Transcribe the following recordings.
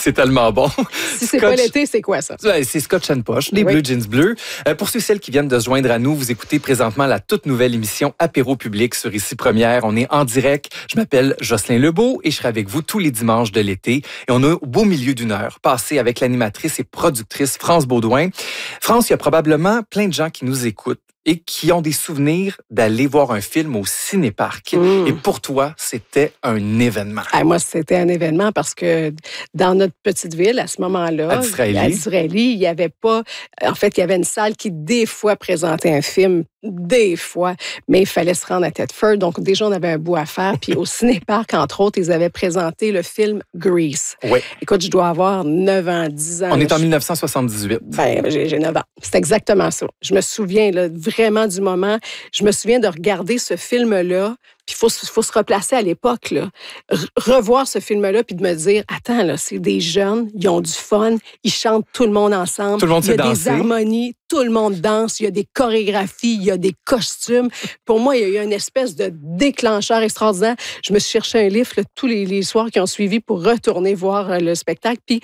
C'est tellement bon. Si c'est pas l'été, c'est quoi ça? Ouais, c'est Scotch and Posh, les Blue Jeans bleus. Pour ceux et celles qui viennent de se joindre à nous, vous écoutez présentement la toute nouvelle émission Apéro Public sur Ici Première. On est en direct. Je m'appelle Jocelyn Lebeau et je serai avec vous tous les dimanches de l'été. Et on a au beau milieu d'une heure passé avec l'animatrice et productrice France Baudouin. France, il y a probablement plein de gens qui nous écoutent et qui ont des souvenirs d'aller voir un film au cinéparc. Et pour toi, c'était un événement. Moi, c'était un événement parce que dans notre petite ville, à ce moment-là, à Disraeli, il y avait pas... En fait, il y avait une salle qui, des fois, présentait un film, des fois, mais il fallait se rendre à Thetford. Donc, déjà, on avait un bout à faire. Puis au cinéparc, entre autres, ils avaient présenté le film Grease. Oui. Écoute, je dois avoir 9 ans, 10 ans. On est en 1978. J'ai 9 ans. C'est exactement ça. Je me souviens là, vraiment du moment. Je me souviens de regarder ce film-là. Puis il faut se replacer à l'époque, là. Revoir ce film-là, puis de me dire, attends, là, c'est des jeunes, ils ont du fun, ils chantent tout le monde ensemble. Tout le monde sait danser. Il y a des harmonies, tout le monde danse, il y a des chorégraphies, il y a des costumes. Pour moi, il y a eu une espèce de déclencheur extraordinaire. Je me suis cherché un livre là, tous les soirs qui ont suivi pour retourner voir le spectacle, puis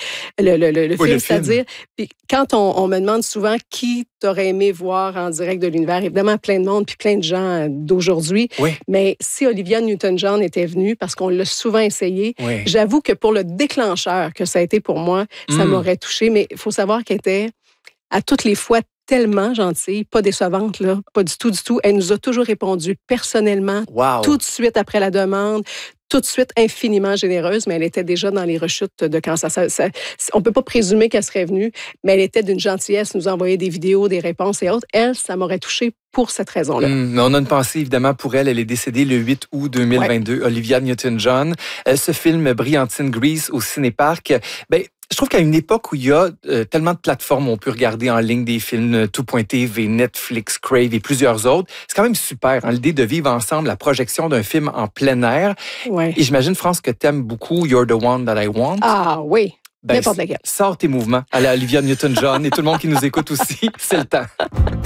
le film, c'est-à-dire... Puis quand on me demande souvent qui t'aurais aimé voir en direct de l'univers, évidemment, plein de monde, puis plein de gens d'aujourd'hui, mais si Olivia Newton-John était venue, parce qu'on l'a souvent essayé, j'avoue que pour le déclencheur que ça a été pour moi, ça m'aurait touchée. Mais il faut savoir qu'elle était à toutes les fois tellement gentille, pas décevante, là, pas du tout, du tout. Elle nous a toujours répondu personnellement, tout de suite après la demande, tout de suite infiniment généreuse, mais elle était déjà dans les rechutes de cancer. On ne peut pas présumer qu'elle serait venue, mais elle était d'une gentillesse, nous envoyer des vidéos, des réponses et autres. Elle, ça m'aurait touchée pour cette raison-là. On a une pensée, évidemment, pour elle. Elle est décédée le 8 août 2022, Olivia Newton-John. Ce film brillantine Grease au cinéparc, je trouve qu'à une époque où il y a tellement de plateformes où on peut regarder en ligne des films, Tout.tv, Netflix, Crave et plusieurs autres, c'est quand même super, l'idée de vivre ensemble la projection d'un film en plein air. Et j'imagine, France, que tu aimes beaucoup You're the One That I Want. Ah oui, n'importe lequel. Sors tes mouvements à la Olivia Newton-John et tout le monde qui nous écoute aussi, c'est le temps.